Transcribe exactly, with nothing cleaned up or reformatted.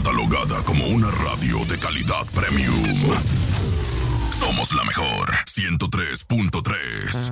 catalogada como una radio de calidad premium. Somos la mejor, ciento tres punto tres.